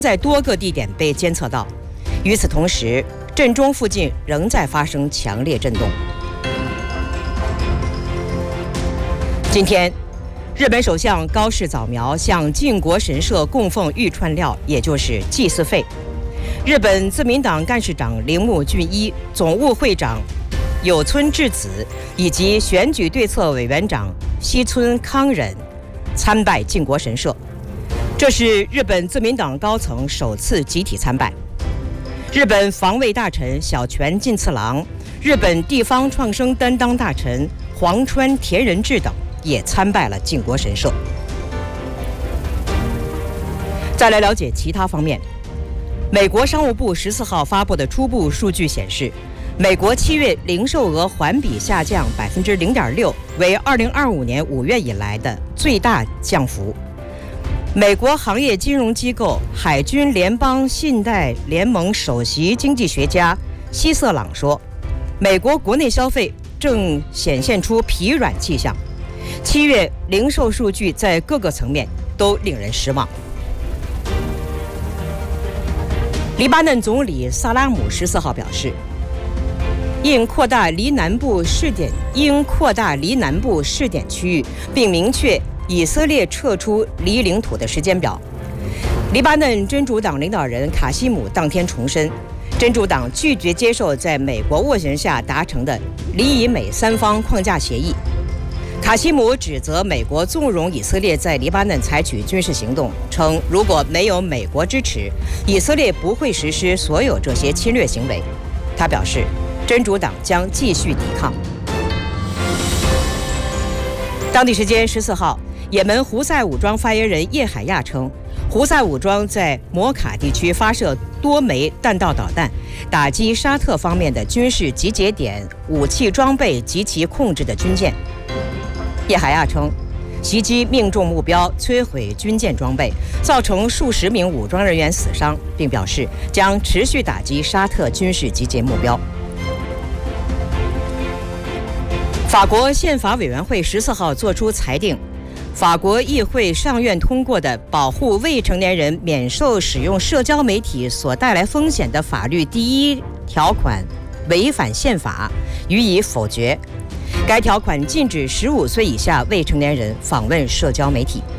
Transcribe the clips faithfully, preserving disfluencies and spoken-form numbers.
在多个地点被监测到。与此同时，震中附近仍在发生强烈震动。今天，日本首相高市早苗向靖国神社供奉御串料，也就是祭祀费。日本自民党干事长铃木俊一、总务会长有村智子以及选举对策委员长西村康忍参拜靖国神社，这是日本自民党高层首次集体参拜。日本防卫大臣小泉进次郎、日本地方创生担当大臣黄川田仁志等也参拜了靖国神社。再来了解其他方面，美国商务部十四号发布的初步数据显示，美国七月零售额环比下降百分之零点六，为二零二五年五月以来的最大降幅。美国行业金融机构海军联邦信贷联盟首席经济学家希瑟朗说，美国国内消费正显现出疲软迹象，七月零售数据在各个层面都令人失望。黎巴嫩总理萨拉姆十四号表示，应扩大离南部试点应扩大离南部试点区域，并明确以色列撤出离领土的时间表。黎巴嫩真主党领导人卡西姆当天重申，真主党拒绝接受在美国斡旋下达成的黎以美三方框架协议。卡西姆指责美国纵容以色列在黎巴嫩采取军事行动，称如果没有美国支持，以色列不会实施所有这些侵略行为。他表示，真主党将继续抵抗。当地时间十四号，也门胡塞武装发言人叶海亚称，胡塞武装在摩卡地区发射多枚弹道导弹，打击沙特方面的军事集结点、武器装备及其控制的军舰。叶海亚称，袭击命中目标，摧毁军舰装备，造成数十名武装人员死伤，并表示将持续打击沙特军事集结目标。法国宪法委员会十四号作出裁定，法国议会上院通过的保护未成年人免受使用社交媒体所带来风险的法律第一条款违反宪法，予以否决。该条款禁止十五岁以下未成年人访问社交媒体。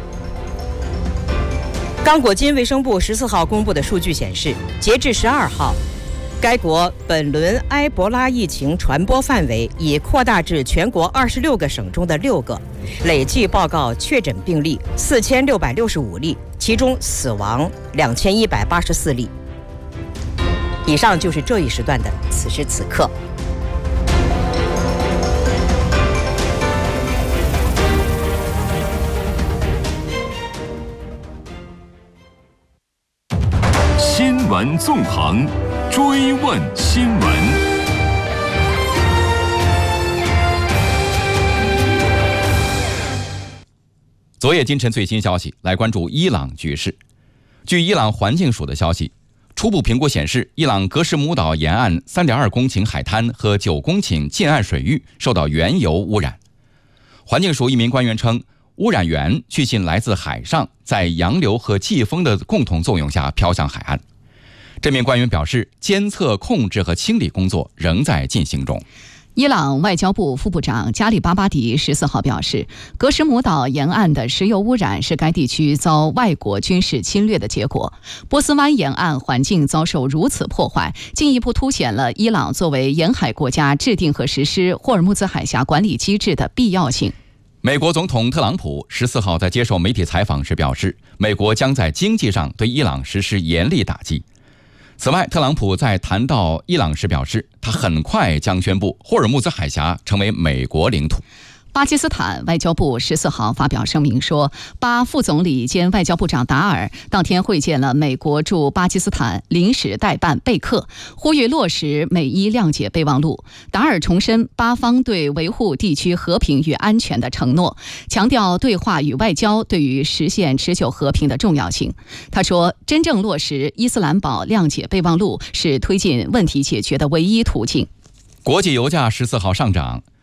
刚果金卫生部十四号公布的数据显示，截至十二号，该国本轮埃博拉疫情传播范围已扩大至全国二十六个省中的六个，累计报告确诊病例四千六百六十五例，其中死亡两千一百八十四例。以上就是这一时段的此时此刻。 新闻纵横，追问新闻。 昨夜今晨最新消息，来关注伊朗局势。据伊朗环境署的消息，初步评估显示，伊朗格什姆岛沿岸 三点二公顷海滩和九公顷近岸水域受到原油污染。环境署一名官员称，污染源据信来自海上，在洋流和季风的共同作用下飘向海岸。这名官员表示，监测、控制和清理工作仍在进行中。 伊朗外交部副部长加里巴巴迪十四号表示，格什姆岛沿岸的石油污染是该地区遭外国军事侵略的结果。波斯湾沿岸环境遭受如此破坏，进一步凸显了伊朗作为沿海国家制定和实施霍尔木兹海峡管理机制的必要性。 美国总统特朗普十四号在接受媒体采访时表示，美国将在经济上对伊朗实施严厉打击。此外，特朗普在谈到伊朗时表示，他很快将宣布霍尔木兹海峡成为美国领土。 巴基斯坦外交部十四号发表声明说，巴副总理兼外交部长达尔当天会见了美国驻巴基斯坦临时代办贝克，呼吁落实美伊谅解备忘录。达尔重申巴方对维护地区和平与安全的承诺，强调对话与外交对于实现持久和平的重要性。他说，真正落实伊斯兰堡谅解备忘录是推进问题解决的唯一途径。 国际油价十四号上涨，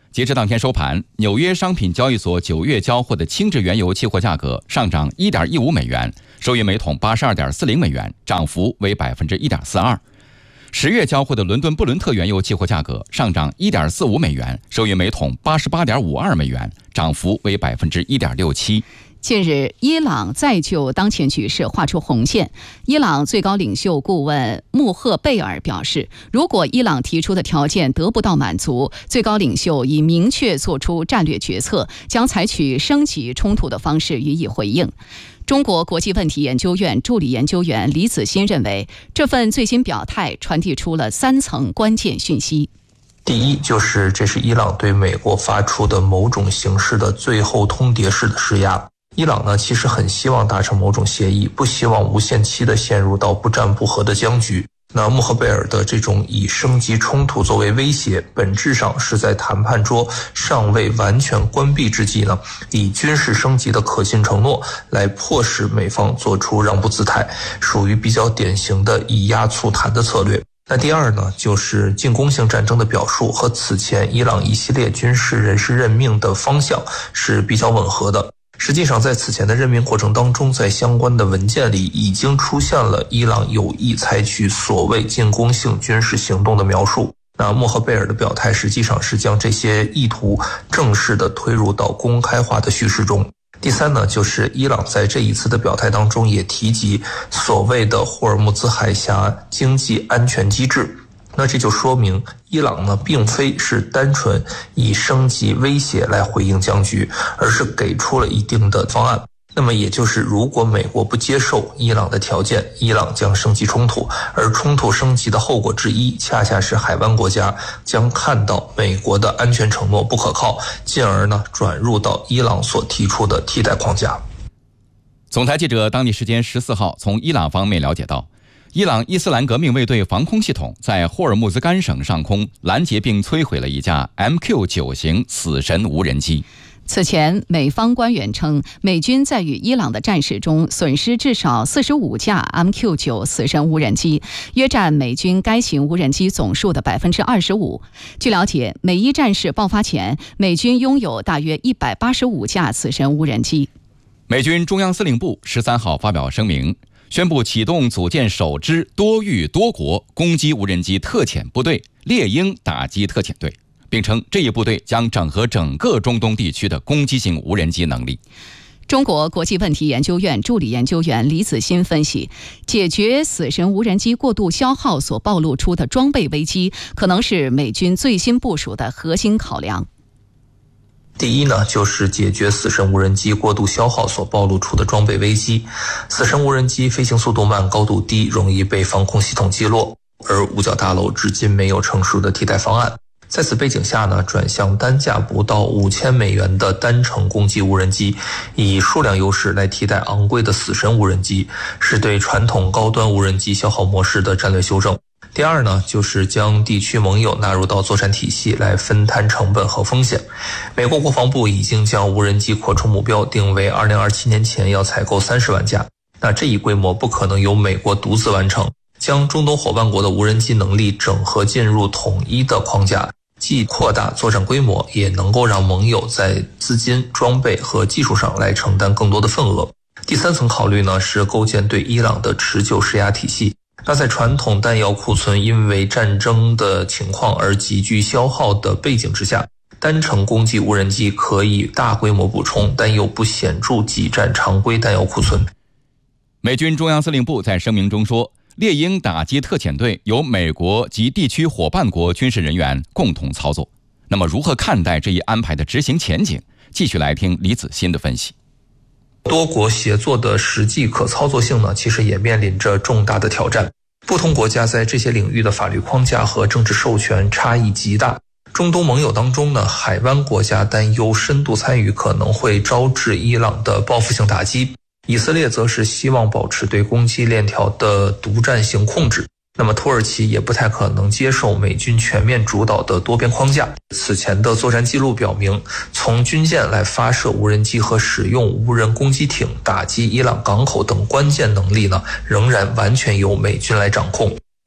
截至当天收盘，纽约商品交易所九月交货的轻质原油期货价格上涨 一点一五美元，收于每桶 八十二点四零美元，涨幅为 百分之一点四二。十月交货的伦敦布伦特原油期货价格上涨 一点四五美元，收于每桶 八十八点五二美元，涨幅为 百分之一点六七。 近日，伊朗再就当前局势画出红线。伊朗最高领袖顾问穆赫贝尔表示，如果伊朗提出的条件得不到满足，最高领袖已明确做出战略决策，将采取升级冲突的方式予以回应。中国国际问题研究院助理研究员李子欣认为，这份最新表态传递出了三层关键讯息。 第一，就是这是伊朗对美国发出的某种形式的最后通牒式的施压。伊朗呢，其实很希望达成某种协议，不希望无限期的陷入到不战不和的僵局。那穆赫贝尔的这种以升级冲突作为威胁，本质上是在谈判桌尚未完全关闭之际呢，以军事升级的可信承诺来迫使美方做出让步姿态，属于比较典型的以压促谈的策略。那第二呢，就是进攻性战争的表述和此前伊朗一系列军事人事任命的方向是比较吻合的。实际上在此前的任命过程当中，在相关的文件里已经出现了伊朗有意采取所谓进攻性军事行动的描述。那穆赫贝尔的表态实际上是将这些意图正式的推入到公开化的叙事中。第三呢，就是伊朗在这一次的表态当中也提及所谓的霍尔木兹海峡经济安全机制。那这就说明伊朗呢，并非是单纯以升级威胁来回应僵局，而是给出了一定的方案。那么也就是如果美国不接受伊朗的条件，伊朗将升级冲突，而冲突升级的后果之一恰恰是海湾国家将看到美国的安全承诺不可靠，进而呢转入到伊朗所提出的替代框架。 总台记者当地时间十四号从伊朗方面了解到，伊朗伊斯兰革命卫队防空系统在霍尔木兹干省上空拦截并摧毁了一架 M Q 九 型死神无人机。 此前，美方官员称，美军在与伊朗的战事中损失至少四十五架 M Q 九 死神无人机，约占美军该型无人机总数的 百分之二十五。据了解，美伊战事爆发前，美军拥有大约一百八十五架死神无人机。 美军中央司令部十三号发表声明，宣布启动组建首支多域多国攻击无人机特遣部队猎鹰打击特遣队，并称这一部队将整合整个中东地区的攻击性无人机能力。 中国国际问题研究院助理研究员李子欣分析，解决死神无人机过度消耗所暴露出的装备危机，可能是美军最新部署的核心考量。 第一呢，就是解决死神无人机过度消耗所暴露出的装备危机。死神无人机飞行速度慢、高度低，容易被防空系统击落，而五角大楼至今没有成熟的替代方案。在此背景下呢，转向单价不到五千美元的单程攻击无人机，以数量优势来替代昂贵的死神无人机，是对传统高端无人机消耗模式的战略修正。第二呢，就是将地区盟友纳入到作战体系来分摊成本和风险。美国国防部已经将无人机扩充目标定为二零二七年前要采购三十万架。那这一规模不可能由美国独自完成，将中东伙伴国的无人机能力整合进入统一的框架，既扩大作战规模，也能够让盟友在资金、装备和技术上来承担更多的份额。第三层考虑呢，是构建对伊朗的持久施压体系。那在传统弹药库存因为战争的情况而急剧消耗的背景之下，单程攻击无人机可以大规模补充，但又不显著挤占常规弹药库存。 美军中央司令部在声明中说，猎鹰打击特遣队由美国及地区伙伴国军事人员共同操作。那么如何看待这一安排的执行前景？继续来听李子欣的分析。 多国协作的实际可操作性呢，其实也面临着重大的挑战。不同国家在这些领域的法律框架和政治授权差异极大。中东盟友当中呢，海湾国家担忧深度参与可能会招致伊朗的报复性打击。以色列则是希望保持对供给链条的独占性控制。那么土耳其也不太可能接受美军全面主导的多边框架。此前的作战记录表明，从军舰来发射无人机和使用无人攻击艇打击伊朗港口等关键能力呢，仍然完全由美军来掌控。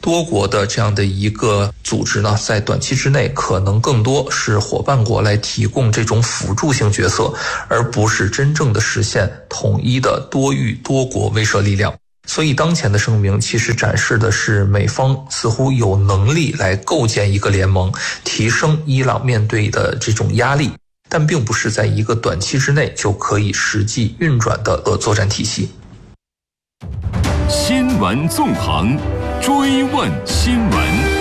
多国的这样的一个组织呢，在短期之内可能更多是伙伴国来提供这种辅助性角色，而不是真正的实现统一的多域多国威慑力量。所以当前的声明其实展示的是美方似乎有能力来构建一个联盟，提升伊朗面对的这种压力，但并不是在一个短期之内就可以实际运转的作战体系。 新闻纵横，追问新闻。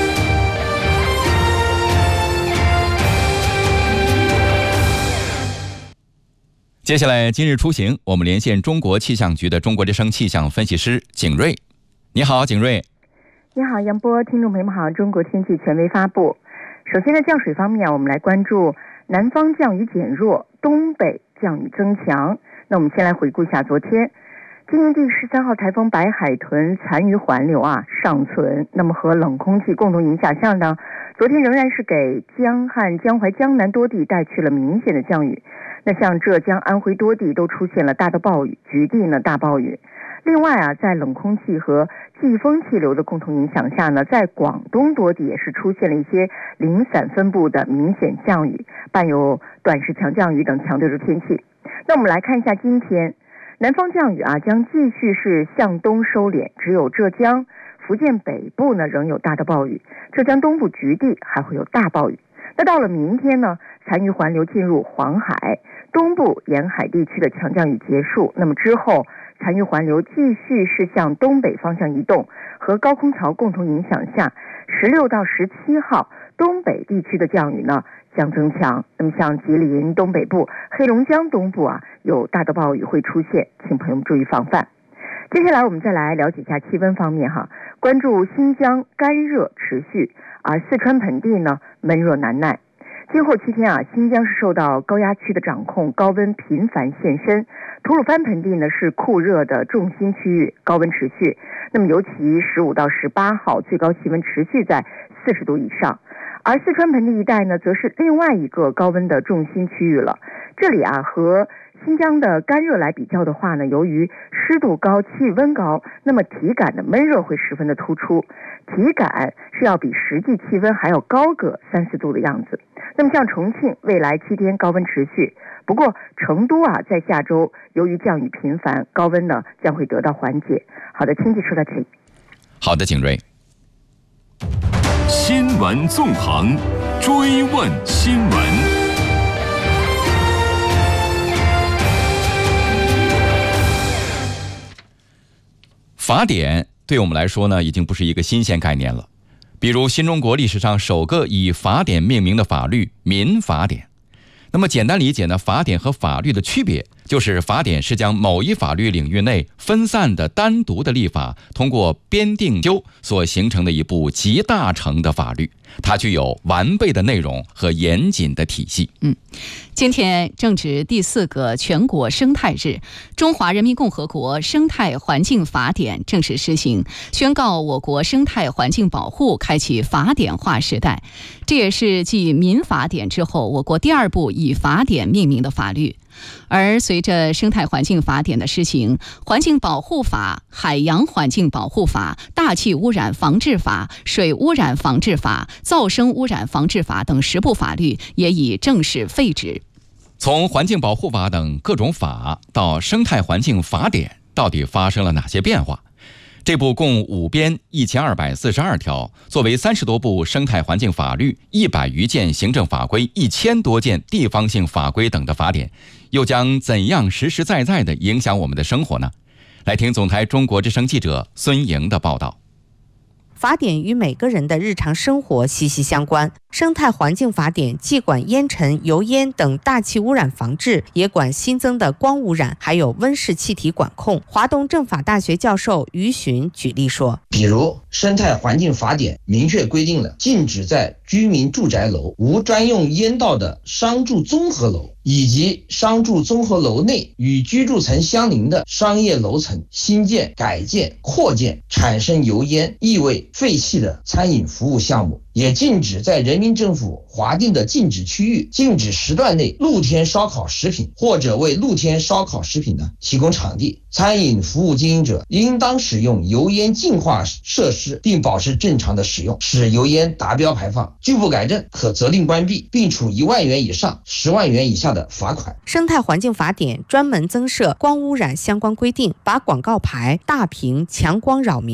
接下来今日出行，我们连线中国气象局的中国之声气象分析师景瑞。你好，景瑞。 你好，杨波，听众朋友们好，中国天气权威发布。首先在降水方面啊，我们来关注南方降雨减弱，东北降雨增强。那我们先来回顾一下昨天。今年第十三号台风白海豚残余环流啊尚存，那么和冷空气共同影响下呢，昨天仍然是给江汉、江淮、江南多地带去了明显的降雨。那像浙江、安徽多地都出现了大的暴雨，局地呢大暴雨。另外啊，在冷空气和季风气流的共同影响下呢，在广东多地也是出现了一些零散分布的明显降雨，伴有短时强降雨等强对流天气。那我们来看一下今天。南方降雨啊，将继续是向东收敛，只有浙江、福建北部呢仍有大的暴雨，浙江东部局地还会有大暴雨。那到了明天呢，残余环流进入黄海，东部沿海地区的强降雨结束，那么之后残余环流继续是向东北方向移动，和高空槽共同影响下，十六到十七号东北地区的降雨呢将增强。那么像吉林东北部、黑龙江东部啊，有大的暴雨会出现，请朋友们注意防范。接下来我们再来了解一下气温方面哈，关注新疆干热持续，而四川盆地呢闷热难耐。今后七天啊，新疆是受到高压区的掌控，高温频繁现身。吐鲁番盆地呢是酷热的重心区域，高温持续。那么尤其十五到十八号最高气温持续在四十度以上。而四川盆地一带呢，则是另外一个高温的重心区域了。这里啊，和新疆的干热来比较的话呢，由于湿度高、气温高，那么体感的闷热会十分的突出，体感是要比实际气温还要高个三四度的样子。那么像重庆，未来七天高温持续，不过成都啊，在下周由于降雨频繁，高温呢将会得到缓解。好的，天气说到这里。 好的，景瑞。 新闻纵横，追问新闻。 法典对我们来说呢，已经不是一个新鲜概念了。比如新中国历史上首个以法典命名的法律《民法典》。那么简单理解呢，法典和法律的区别就是法典是将某一法律领域内分散的单独的立法通过编定修所形成的一部集大成的法律，它具有完备的内容和严谨的体系。 嗯，今天正值第四个全国生态日，中华人民共和国生态环境法典正式施行，宣告我国生态环境保护开启法典化时代。这也是继民法典之后，我国第二部以法典命名的法律。而随着生态环境法典的施行，环境保护法、海洋环境保护法、大气污染防治法、水污染防治法、噪声污染防治法等十部法律也已正式废止。 从环境保护法等各种法到生态环境法典，到底发生了哪些变化？这部共五编一千二百四十二条，作为三十多部生态环境法律、一百余件行政法规、一千多件地方性法规等的法典，又将怎样实实在在地影响我们的生活呢？来听总台中国之声记者孙莹的报道。 法典与每个人的日常生活息息相关。生态环境法典既管烟尘、油烟等大气污染防治，也管新增的光污染，还有温室气体管控。华东政法大学教授于寻举例说， 比如生态环境法典明确规定了禁止在居民住宅楼、无专用烟道的商住综合楼以及商住综合楼内与居住层相邻的商业楼层新建、改建、扩建产生油烟、异味、废气的餐饮服务项目。 也禁止在人民政府划定的禁止区域、禁止时段内露天烧烤食品，或者为露天烧烤食品呢提供场地。餐饮服务经营者应当使用油烟净化设施，并保持正常的使用，使油烟达标排放。拒不改正，可责令关闭，并处一万元以上十万元以下的罚款。 生态环境法典专门增设光污染相关规定，把广告牌、大屏、强光扰民